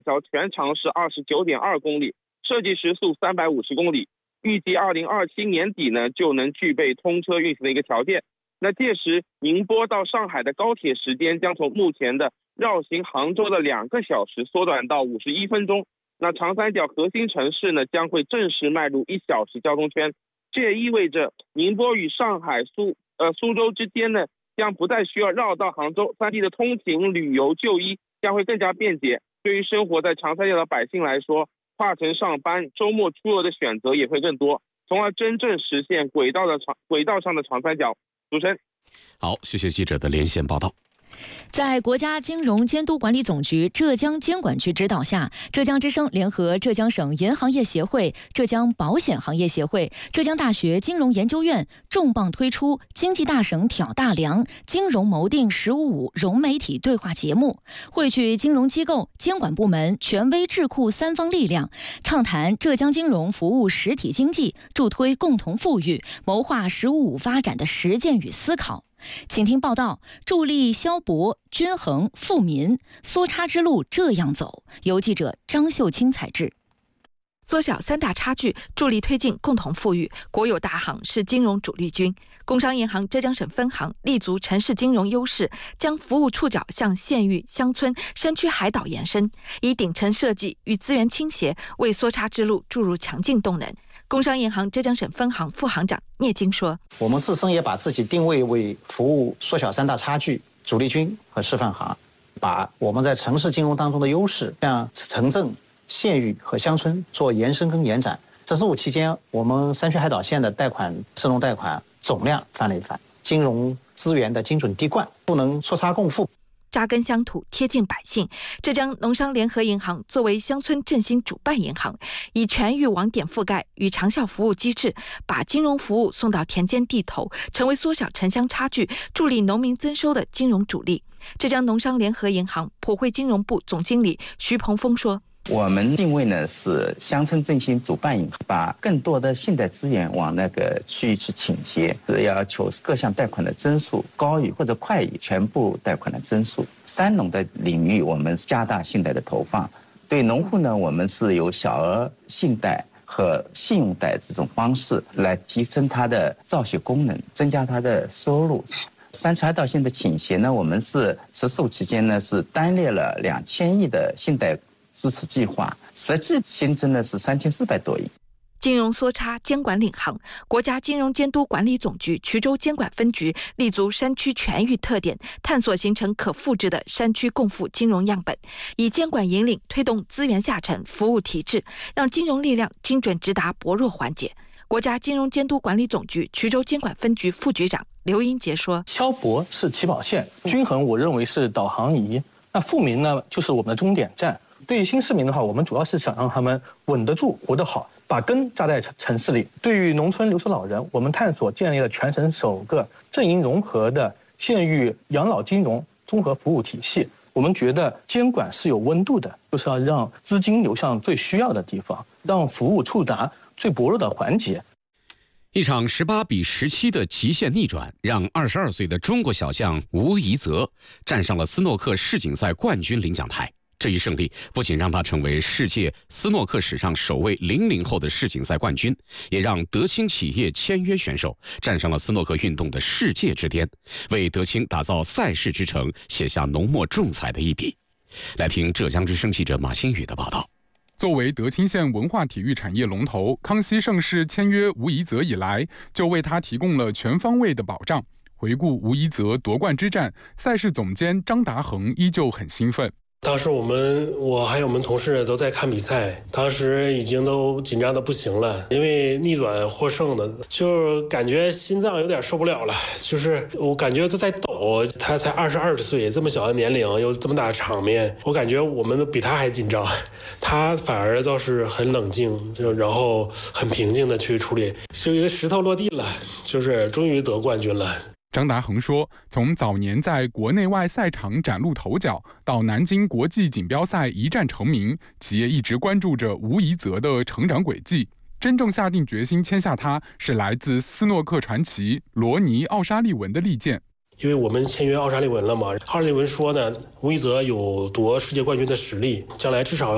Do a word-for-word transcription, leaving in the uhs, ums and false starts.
条全长是二十九点二公里，设计时速三百五十公里，预计二零二七年底呢就能具备通车运行的一个条件。那届时宁波到上海的高铁时间将从目前的绕行杭州的两个小时缩短到五十一分钟。那长三角核心城市呢将会正式迈入一小时交通圈，这也意味着宁波与上海、苏呃苏州之间呢将不再需要绕到杭州，三地的通勤、旅游、就医将会更加便捷。对于生活在长三角的百姓来说，跨城上班、周末出游的选择也会更多，从而真正实现轨道的长轨道上的长三角。主持人， 好，谢谢记者的连线报道。 在国家金融监督管理总局浙江监管局指导下，浙江之声联合浙江省银行业协会、浙江保险行业协会、浙江大学金融研究院重磅推出经济大省挑大梁金融谋定十五五融媒体对话节目，汇聚金融机构、监管部门、权威智库三方力量，畅谈浙江金融服务实体经济，助推共同富裕，谋划十五五发展的实践与思考。请听报道：助力消薄、均衡、富民，缩差之路这样走。由记者张秀清采制。 缩小三大差距，助力推进共同富裕，国有大行是金融主力军。工商银行浙江省分行立足城市金融优势，将服务触角向县域、乡村、山区、海岛延伸，以顶层设计与资源倾斜为缩差之路注入强劲动能。工商银行浙江省分行副行长聂金说：“ 我们自身也把自己定位为服务缩小三大差距主力军和示范行，把我们在城市金融当中的优势向城镇、县域和乡村做延伸跟延展。“十四五”期间，我们山区海岛县的贷款社融贷款总量翻了一番，金融资源的精准滴灌，不能错差共富。 扎根乡土，贴近百姓。浙江农商联合银行作为乡村振兴主办银行，以全域网点覆盖与长效服务机制，把金融服务送到田间地头，成为缩小城乡差距、助力农民增收的金融主力。浙江农商联合银行普惠金融部总经理徐鹏峰说：“ 我们定位呢是乡村振兴主办银行，把更多的信贷资源往那个区域去倾斜，是要求各项贷款的增速高于或者快于全部贷款的增速。三农的领域，我们加大信贷的投放。对农户呢，我们是由小额信贷和信用贷这种方式来提升它的造血功能，增加它的收入。山区海岛线的倾斜呢，我们是“十四五”期间呢是单列了两千亿的信贷支持计划，实际新增的是三千四百多亿。” 金融缩差监管领航，国家金融监督管理总局衢州监管分局立足山区全域特点，探索形成可复制的山区共富金融样本，以监管引领推动资源下沉服务提质，让金融力量精准直达薄弱环节。国家金融监督管理总局衢州监管分局副局长刘英杰说：“ 消薄是起跑线，均衡我认为是导航仪，那富民呢就是我们的终点站。对于新市民的话，我们主要是想让他们稳得住、活得好，把根扎在城市里。对于农村留守老人，我们探索建立了全省首个阵营融合的县域养老金融综合服务体系。我们觉得监管是有温度的，就是要让资金流向最需要的地方，让服务触达最薄弱的环节。” 一场十八比十七的极限逆转，让二十二岁的中国小将吴怡泽站上了斯诺克世锦赛冠军领奖台。这一胜利不仅让他成为世界斯诺克史上首位零零后的世锦赛冠军，也让德清企业签约选手站上了斯诺克运动的世界之巅，为德清打造赛事之城写下浓墨重彩的一笔。来听浙江之声记者马新宇的报道。 作为德清县文化体育产业龙头，康熙盛世签约吴怡泽以来，就为他提供了全方位的保障。回顾吴怡泽夺冠之战，赛事总监张达恒依旧很兴奋。 当时我们我还有我们同事都在看比赛，当时已经都紧张的不行了，因为逆转获胜的，就感觉心脏有点受不了了，就是我感觉都在抖。他才二十二岁，这么小的年龄，有这么大的场面，我感觉我们比他还紧张，他反而倒是很冷静，就然后很平静的去处理，就一个石头落地了，就是终于得冠军了。 张达恒说，从早年在国内外赛场崭露头角，到南京国际锦标赛一战成名，企业一直关注着吴怡泽的成长轨迹。真正下定决心签下他，是来自斯诺克传奇罗尼·奥沙利文的利剑。 因为我们签约奥沙利文了嘛，奥沙利文说呢，吴怡泽有夺世界冠军的实力，将来至少